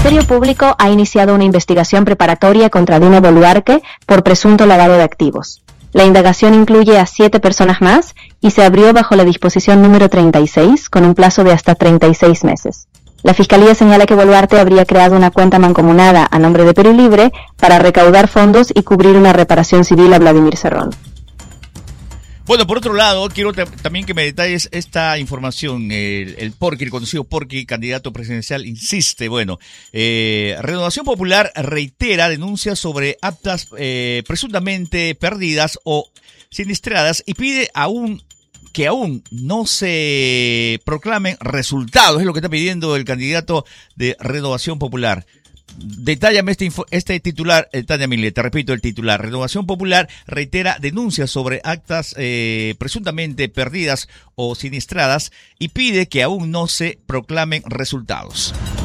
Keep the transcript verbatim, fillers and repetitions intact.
Ministerio Público ha iniciado una investigación preparatoria contra Dina Boluarte por presunto lavado de activos. La indagación incluye a siete personas más y se abrió bajo la disposición número treinta y seis con un plazo de hasta treinta y seis meses. La Fiscalía señala que Boluarte habría creado una cuenta mancomunada a nombre de Perú Libre para recaudar fondos y cubrir una reparación civil a Vladimir Cerrón. Bueno, por otro lado, quiero t- también que me detalles esta información. El, el Porqui, el conocido Porqui, candidato presidencial, insiste, bueno, eh, Renovación Popular reitera denuncias sobre actas eh, presuntamente perdidas o siniestradas y pide aún que aún no se proclamen resultados, es lo que está pidiendo el candidato de Renovación Popular. Detállame este, info, este titular, eh, Tania Millet, te repito el titular. Renovación Popular reitera denuncias sobre actas eh, presuntamente perdidas o siniestradas y pide que aún no se proclamen resultados.